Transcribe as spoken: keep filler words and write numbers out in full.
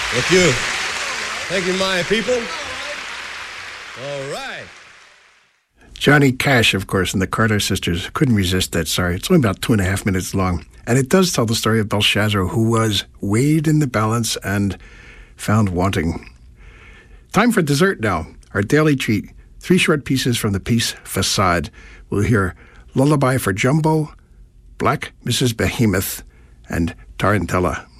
Thank you. Thank you, my people. All right. Johnny Cash, of course, and the Carter sisters. Couldn't resist that, sorry. It's only about two and a half minutes long. And it does tell the story of Belshazzar, who was weighed in the balance and found wanting. Time for dessert now. Our daily treat. Three short pieces from the piece Facade. We'll hear Lullaby for Jumbo, Black Missus Behemoth, and Tarantella.